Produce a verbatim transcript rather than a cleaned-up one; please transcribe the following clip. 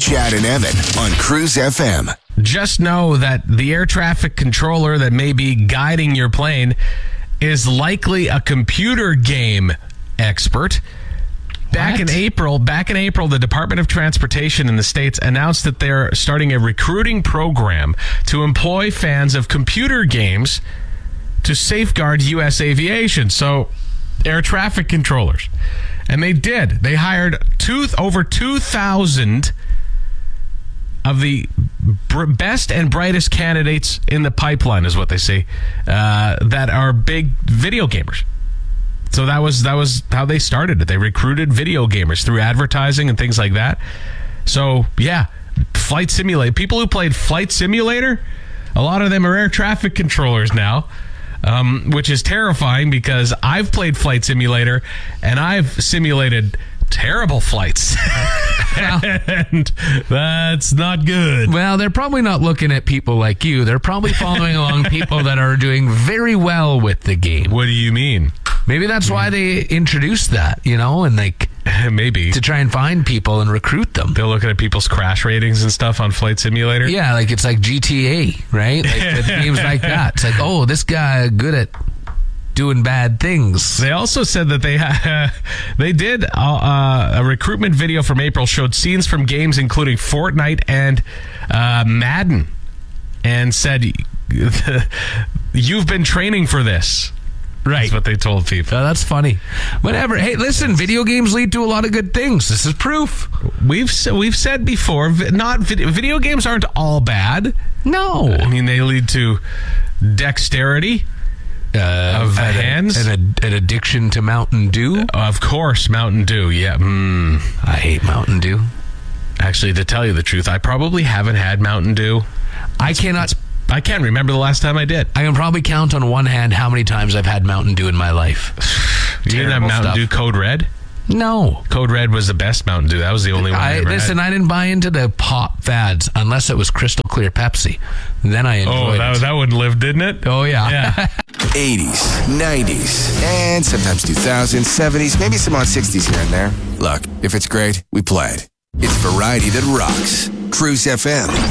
Chad and Evan on Cruise F M. Just know that the air traffic controller that may be guiding your plane is likely a computer game expert. Back What? in April, back in April, the Department of Transportation in the States announced that they're starting a recruiting program to employ fans of computer games to safeguard U S aviation. So, air traffic controllers. And they did. They hired two, over two thousand of the br- best and brightest candidates in the pipeline, is what they say, uh, that are big video gamers. So that was that was how they started it. They recruited video gamers through advertising and things like that. So, yeah, Flight Simulator. People who played Flight Simulator, a lot of them are air traffic controllers now, um, which is terrifying because I've played Flight Simulator and I've simulated terrible flights. And that's not good. Well, they're probably not looking at people like you. They're probably following along people that are doing very well with the game. What do you mean? Maybe that's why they introduced that, you know, and like Maybe. to try and find people and recruit them. They're looking at people's crash ratings and stuff on Flight Simulator. Yeah, like it's like G T A, right? Like games like that. It's like, oh, this guy good at doing bad things. They also said that they ha- they did uh, uh, a recruitment video from April showed scenes from games including Fortnite and uh, Madden, and said, "You've been training for this." Right. That's what they told people. Oh, that's funny. Whatever. Hey, listen, video games lead to a lot of good things. This is proof. We've s- we've said before, vi- not video, video games aren't all bad. No. I mean, they lead to dexterity. Uh, Of an, hands? An, an addiction to Mountain Dew. Of course, Mountain Dew. Yeah. Mm. I hate Mountain Dew. Actually, to tell you the truth, I probably haven't had Mountain Dew. I cannot... I can't remember the last time I did. I can probably count on one hand how many times I've had Mountain Dew in my life. You didn't have Terrible Mountain stuff. Dew Code Red? No. Code Red was the best Mountain Dew. That was the only one I, I, ever listen, had. I didn't buy into the pop fads unless it was crystal clear Pepsi. Then I enjoyed Oh, that, it. that one lived, didn't it? Oh, yeah. Yeah. eighties, nineties, and sometimes two thousands, seventies, maybe some odd sixties here and there. Look, if it's great, we play it. It's variety that rocks. Cruise F M.